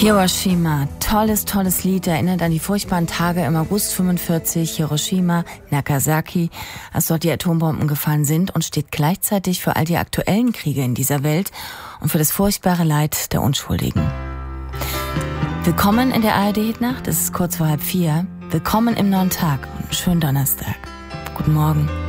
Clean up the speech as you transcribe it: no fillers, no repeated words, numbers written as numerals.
Hiroshima, tolles Lied, erinnert an die furchtbaren Tage im August 45, Hiroshima, Nagasaki, als dort die Atombomben gefallen sind, und steht gleichzeitig für all die aktuellen Kriege in dieser Welt und für das furchtbare Leid der Unschuldigen. Willkommen in der ARD-Hitnacht, es ist kurz vor 3:30. Willkommen im neuen Tag und einen schönen Donnerstag. Guten Morgen.